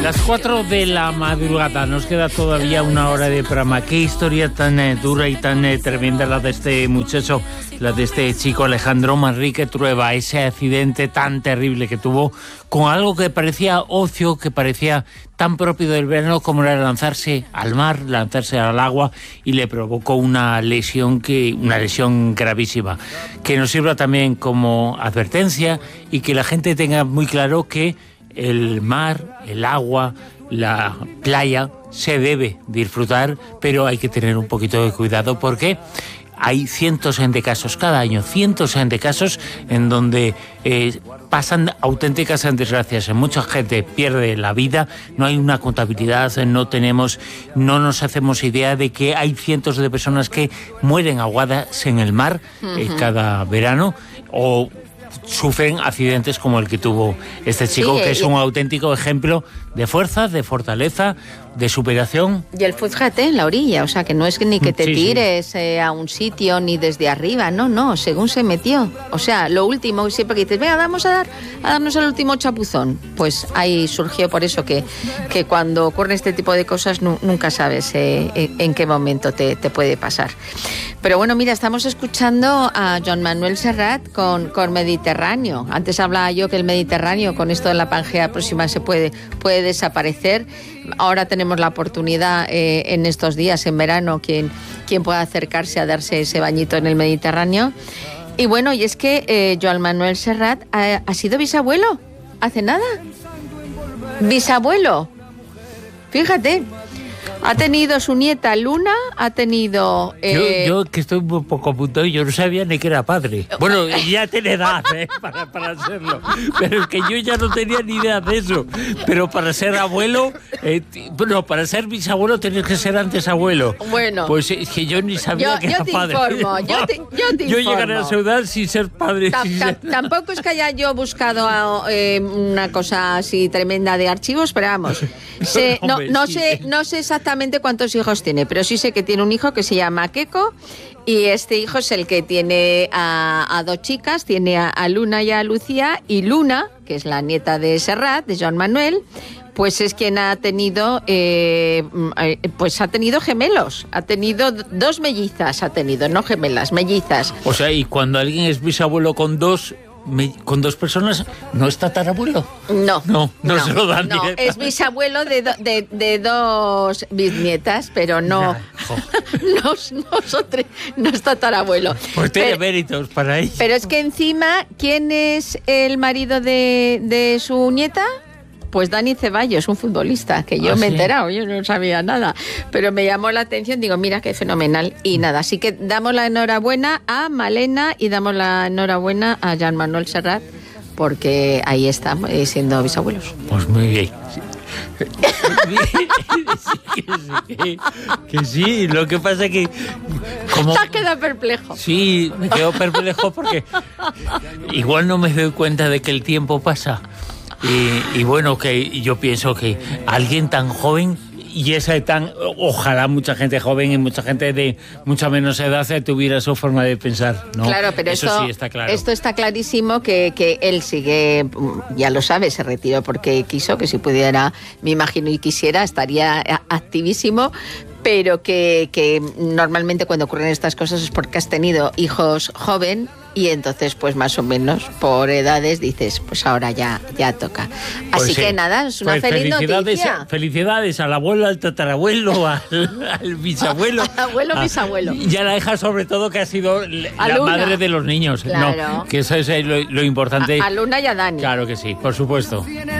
Las 4 de la madrugada, nos queda todavía una hora de programa. Qué historia tan dura y tan tremenda la de este muchacho, la de este chico Alejandro Manrique Trueba, ese accidente tan terrible que tuvo con algo que parecía ocio, que parecía tan propio del verano como era lanzarse al mar, lanzarse al agua, y le provocó una lesión gravísima, que nos sirva también como advertencia y que la gente tenga muy claro que el mar, el agua, la playa se debe disfrutar, pero hay que tener un poquito de cuidado porque hay cientos de casos cada año, cientos de casos en donde pasan auténticas desgracias. Mucha gente pierde la vida, no hay una contabilidad, no nos hacemos idea de que hay cientos de personas que mueren ahogadas en el mar cada verano, o sufren accidentes como el que tuvo este chico, que es un auténtico ejemplo de fuerza, de fortaleza, de superación. Y el fútgate en la orilla, o sea, que no es ni que te tires a un sitio ni desde arriba, no, según se metió. O sea, lo último, siempre que dices, venga, vamos a darnos el último chapuzón, pues ahí surgió. Por eso que cuando ocurren este tipo de cosas nunca sabes en qué momento te puede pasar. Pero bueno, mira, estamos escuchando a Joan Manuel Serrat con Mediterráneo. Antes hablaba yo que el Mediterráneo, con esto de la Pangea próxima, se puede desaparecer. Ahora tenemos la oportunidad en estos días, en verano, quien pueda acercarse a darse ese bañito en el Mediterráneo. Y bueno, y es que Joan Manuel Serrat ha sido bisabuelo hace nada. Bisabuelo. Fíjate. Ha tenido su nieta Luna, ha tenido... Yo que estoy un poco apuntado, yo no sabía ni que era padre. Bueno, ya tiene edad para serlo, pero es que yo ya no tenía ni idea de eso. Pero para ser abuelo, para ser bisabuelo tienes que ser antes abuelo. Bueno. Pues es que yo ni sabía que era padre. Yo te informo. Yo llegaré a esa edad sin ser padre. Tampoco es que haya yo buscado una cosa así tremenda de archivos, pero vamos, no sé exactamente cuántos hijos tiene, pero sí sé que tiene un hijo que se llama Keko, y este hijo es el que tiene a dos chicas, tiene a Luna y a Lucía, y Luna, que es la nieta de Serrat, de Joan Manuel, pues es quien ha tenido gemelos, ha tenido dos mellizas, no gemelas, mellizas. O sea, y cuando alguien es bisabuelo con dos personas, ¿no es tatarabuelo? No se lo dan. No, es bisabuelo de dos bisnietas, pero no es tatarabuelo. Pues tiene méritos para ello. Pero es que encima, ¿quién es el marido de su nieta? Pues Dani Ceballos, un futbolista, que yo me he enterado, yo no sabía nada, pero me llamó la atención, digo, mira qué fenomenal, y nada, así que damos la enhorabuena a Malena y damos la enhorabuena a Joan Manuel Serrat, porque ahí están siendo bisabuelos. Pues muy bien. Que sí, lo que pasa es que... Te has quedado perplejo. Sí, me quedo perplejo porque igual no me doy cuenta de que el tiempo pasa. Y bueno, que yo pienso que alguien tan joven, y ojalá mucha gente joven y mucha gente de mucha menos edad tuviera su forma de pensar, ¿no? Claro, pero eso sí está claro. Esto está clarísimo, que él sigue, ya lo sabe, se retiró porque quiso, que si pudiera, me imagino, y quisiera, estaría activísimo, pero que normalmente cuando ocurren estas cosas es porque has tenido hijos joven, y entonces pues más o menos por edades dices, pues ahora ya toca. Así pues sí. Que nada, es una feliz noticia. Felicidades al abuelo, al tatarabuelo, al bisabuelo. Al abuelo, bisabuelo. Y a la hija, sobre todo, que ha sido la madre de los niños. Claro. No, que eso es lo importante. A Luna y a Dani. Claro que sí, por supuesto.